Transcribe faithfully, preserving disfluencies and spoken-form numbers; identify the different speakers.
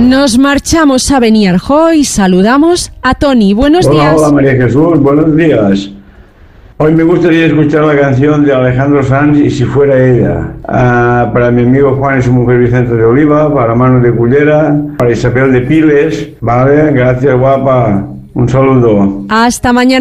Speaker 1: Nos marchamos a Beniarjó y saludamos a Tony. Buenos
Speaker 2: hola,
Speaker 1: días.
Speaker 2: Hola, María Jesús. Buenos días. Hoy me gustaría escuchar la canción de Alejandro Sanz, Y si fuera ella. Ah, para mi amigo Juan y su mujer Vicente de Oliva, para Manu de Cullera, para Isabel de Piles. Vale, gracias, guapa. Un saludo.
Speaker 1: Hasta mañana.